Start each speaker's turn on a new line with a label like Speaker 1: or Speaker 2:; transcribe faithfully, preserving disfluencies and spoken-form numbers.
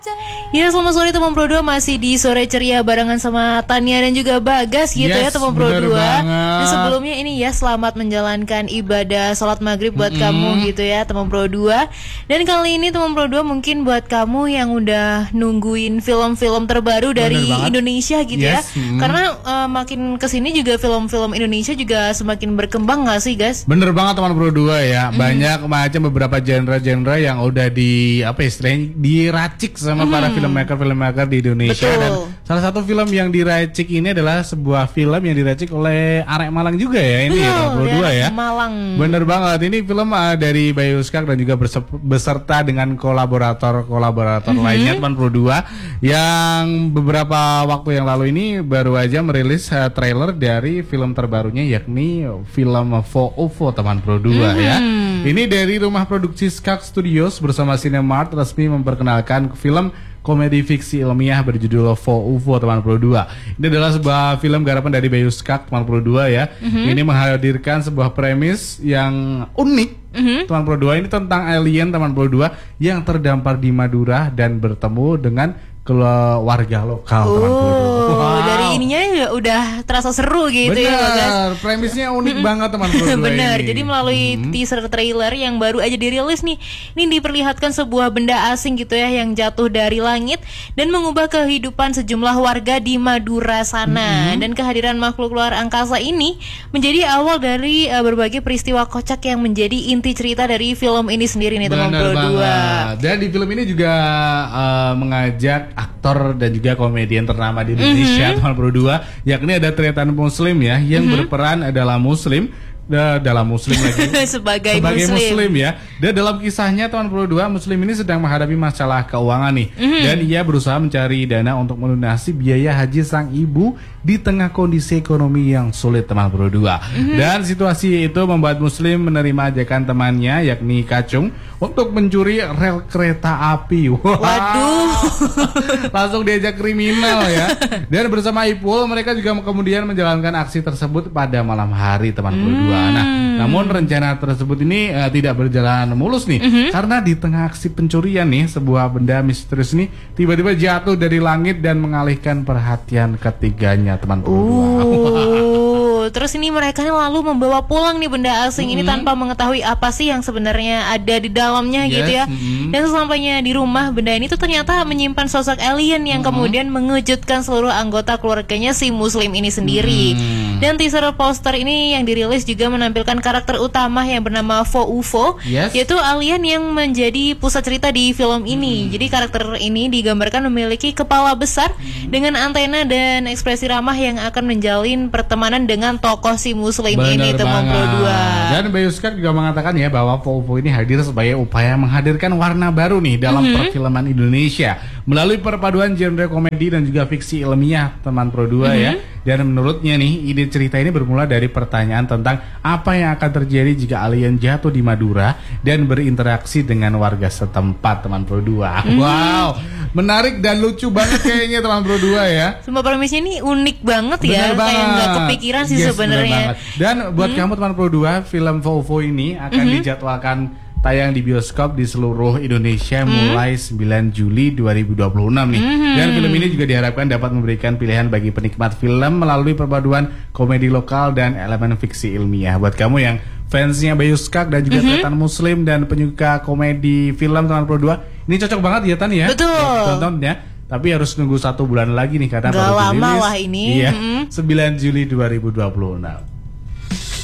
Speaker 1: Ya, selamat sore teman Pro dua, masih di Sore Ceria barengan sama Tania dan juga Bagas gitu
Speaker 2: yes,
Speaker 1: ya teman Pro dua. Dan
Speaker 2: banget.
Speaker 1: sebelumnya ini ya, selamat menjalankan ibadah sholat maghrib buat
Speaker 2: Mm-hmm.
Speaker 1: kamu gitu ya teman Pro dua. Dan kali ini teman Pro dua mungkin buat kamu yang udah nungguin film-film terbaru dari Indonesia gitu
Speaker 2: yes.
Speaker 1: ya.
Speaker 2: mm.
Speaker 1: Karena uh, makin kesini juga film-film Indonesia juga semakin berkembang gak sih guys?
Speaker 2: Bener banget teman Pro dua ya. Mm. Banyak macam beberapa genre-genre yang udah di apa istilahnya diracik sama mm. para filmmaker-filmmaker di Indonesia.
Speaker 1: Betul.
Speaker 2: Dan salah satu film yang diracik ini adalah sebuah film yang diracik oleh Arek Malang juga ya ini ya, Pro dua ya.
Speaker 1: Malang.
Speaker 2: Bener banget, ini film uh, dari Bayu Skak dan juga beserta dengan kolaborator-kolaborator mm-hmm. lainnya teman Pro dua yang beberapa waktu yang lalu ini baru aja merilis uh, trailer dari film terbarunya yakni film Fo Ufo teman Pro dua mm-hmm. ya. Ini dari rumah produksi Skak Studios bersama Cinemart resmi memperkenalkan film komedi fiksi ilmiah berjudul Fo Ufo teman Pro dua. Ini adalah sebuah film garapan dari Bayu Skak teman Pro dua ya. Mm-hmm. Ini menghadirkan sebuah premis yang unik mm-hmm. teman Pro dua, ini tentang alien teman Pro dua yang terdampar di Madura dan bertemu dengan keluarga lokal
Speaker 1: oh,
Speaker 2: teman Pro dua.
Speaker 1: Wow. Dari ininya ya udah terasa seru gitu.
Speaker 2: Bener,
Speaker 1: ya Bagas.
Speaker 2: Premisnya unik mm-hmm. banget teman Pro dua.
Speaker 1: Bener,
Speaker 2: ini.
Speaker 1: jadi melalui mm-hmm. teaser trailer yang baru aja dirilis nih, ini diperlihatkan sebuah benda asing gitu ya yang jatuh dari langit dan mengubah kehidupan sejumlah warga di Madura sana. Mm-hmm. Dan kehadiran makhluk luar angkasa ini menjadi awal dari uh, berbagai peristiwa kocak yang menjadi inti cerita dari film ini sendiri nih teman Pro dua.
Speaker 2: Dan di film ini juga uh, mengajak aktor dan juga komedian ternama di Indonesia mm-hmm. teman Pro dua, yakni ada Tretan Muslim ya yang mm-hmm. berperan adalah Muslim da, dalam Muslim lagi
Speaker 1: sebagai,
Speaker 2: sebagai
Speaker 1: muslim.
Speaker 2: muslim ya. Dan dalam kisahnya teman Pro dua, Muslim ini sedang menghadapi masalah keuangan nih mm-hmm. dan ia berusaha mencari dana untuk melunasi biaya haji sang ibu di tengah kondisi ekonomi yang sulit teman Pro dua. Mm-hmm. Dan situasi itu membuat Muslim menerima ajakan temannya yakni Kacung untuk mencuri rel kereta api. Wow.
Speaker 1: Waduh.
Speaker 2: Langsung diajak kriminal ya. Dan bersama Ipul mereka juga kemudian menjalankan aksi tersebut pada malam hari teman Pro dua.
Speaker 1: Hmm.
Speaker 2: Nah, namun rencana tersebut ini uh, tidak berjalan mulus nih mm-hmm. karena di tengah aksi pencurian nih sebuah benda misterius ini tiba-tiba jatuh dari langit dan mengalihkan perhatian ketiganya teman Pro dua.
Speaker 1: Uh, terus ini mereka lalu membawa pulang nih benda asing mm-hmm. ini tanpa mengetahui apa sih yang sebenarnya ada di dalamnya yes. gitu ya. Mm-hmm. Dan sesampainya di rumah, benda ini tuh ternyata menyimpan sosok alien yang mm-hmm. kemudian mengejutkan seluruh anggota keluarganya si Muslim ini sendiri. Mm-hmm. Dan teaser poster ini yang dirilis juga menampilkan karakter utama yang bernama Fo Ufo, yes. yaitu alien yang menjadi pusat cerita di film ini. Hmm. Jadi karakter ini digambarkan memiliki kepala besar hmm. dengan antena dan ekspresi ramah yang akan menjalin pertemanan dengan tokoh si Muslim Bener ini teman Pro dua.
Speaker 2: Dan Bayu Skak juga mengatakan ya bahwa Fo Ufo ini hadir sebagai upaya menghadirkan warna baru nih dalam hmm. perfilman Indonesia melalui perpaduan genre komedi dan juga fiksi ilmiah teman Pro dua hmm. ya. Dan menurutnya nih, ide cerita ini bermula dari pertanyaan tentang apa yang akan terjadi jika alien jatuh di Madura dan berinteraksi dengan warga setempat teman Pro dua. Mm. Wow, menarik dan lucu banget kayaknya teman Pro dua ya.
Speaker 1: Semua premisnya ini unik banget
Speaker 2: bener
Speaker 1: ya,
Speaker 2: banget.
Speaker 1: Kayak nggak kepikiran sih yes, sebenarnya.
Speaker 2: Dan buat mm. kamu teman Pro dua, film Fo Ufo ini akan mm-hmm. dijadwalkan tayang di bioskop di seluruh Indonesia hmm. mulai sembilan Juli dua ribu dua puluh enam nih. Hmm. Dan film ini juga diharapkan dapat memberikan pilihan bagi penikmat film melalui perpaduan komedi lokal dan elemen fiksi ilmiah. Buat kamu yang fansnya Bayu Skak dan juga mm-hmm. Tretan Muslim dan penyuka komedi film teman Pro dua, ini cocok banget ya Tan ya.
Speaker 1: Betul.
Speaker 2: Tonton ya. Tapi harus nunggu satu bulan lagi nih karena
Speaker 1: Gak
Speaker 2: baru
Speaker 1: lama
Speaker 2: dirilis.
Speaker 1: lah ini.
Speaker 2: Iya,
Speaker 1: mm-hmm.
Speaker 2: sembilan Juli dua ribu dua puluh enam.